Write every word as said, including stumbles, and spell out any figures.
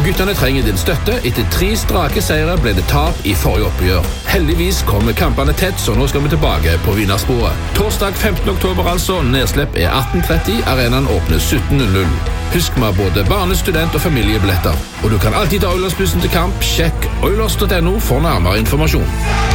Og guttene trenger din støtte. Etter tre strake seire ble det tap i forrige oppgjør. Heldigvis kommer kampene tett, så nå skal vi tilbake på vinnersporet. Torsdag femtende oktober altså, nedslipp er atten tretti, arenaen åpner sytten null null. Husk med både barne-, student- og familiebilletter. Og du kan alltid ta Oilers-bussen til kamp. Sjekk oilers punktum no for nærmere informasjon.